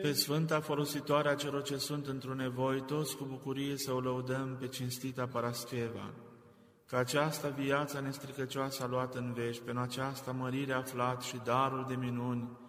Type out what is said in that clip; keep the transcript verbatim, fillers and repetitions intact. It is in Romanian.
Pe Sfânta folositoare a celor ce sunt într-un nevoi, toți cu bucurie să o lăudăm pe cinstita Parascheva. Că aceasta viața nestricăcioasă a luat în vești, pe aceasta mărire a aflat și darul de minuni,